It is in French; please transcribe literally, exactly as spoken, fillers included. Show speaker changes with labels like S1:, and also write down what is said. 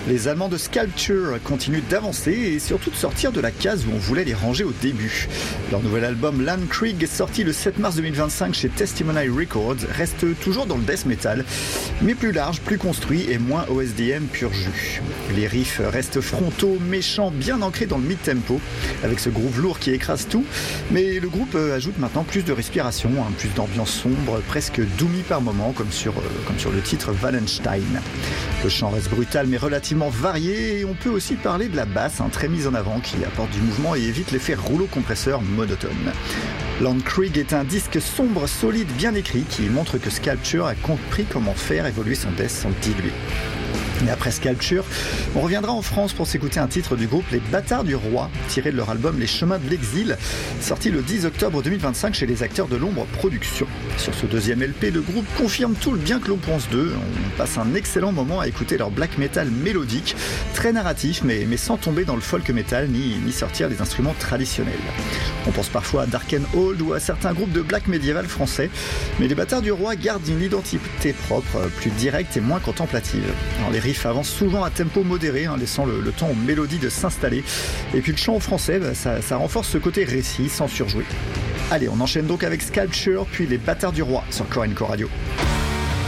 S1: Les Allemands de Sculpture continuent d'avancer et surtout de sortir de la case où on voulait les ranger au début. Leur nouvel album Landkrieg, sorti le sept mars deux mille vingt-cinq chez Testimony Records, reste toujours dans le death metal, mais plus large, plus construit et moins O S D M pur jus. Les riffs restent frontaux, méchants, bien ancrés dans le mid-tempo, avec ce groove lourd qui écrase tout, mais le groupe ajoute maintenant plus de respiration, hein, plus d'ambiance sombre, presque doomy par moment, comme sur, euh, comme sur le titre Wallenstein. Le chant reste brutal mais relativement varié, et on peut aussi parler de la basse, hein, très mise en avant, qui apporte du mouvement et évite l'effet rouleau compresseur monotone. Landkrieg est un disque sombre, solide, bien écrit, qui montre que Sculpture a compris comment faire évoluer son death sans le diluer. Et après Sculpture, on reviendra en France pour s'écouter un titre du groupe Les Bâtards du Roi, tiré de leur album Les Chemins de l'Exil, sorti le dix octobre deux mille vingt-cinq chez les Acteurs de l'Ombre Productions. Sur ce deuxième L P, le groupe confirme tout le bien que l'on pense d'eux. On passe un excellent moment à écouter leur black metal mélodique, très narratif, mais, mais sans tomber dans le folk metal ni, ni sortir des instruments traditionnels. On pense parfois à Dark and Old ou à certains groupes de black médiéval français, mais Les Bâtards du Roi gardent une identité propre, plus directe et moins contemplative. Alors, les riffs avancent souvent à tempo modéré, hein, laissant le, le temps aux mélodies de s'installer. Et puis le chant en français, bah, ça, ça renforce ce côté récit sans surjouer. Allez, on enchaîne donc avec Sculpture, puis Les Bâtards du Roi sur Core and Core Radio.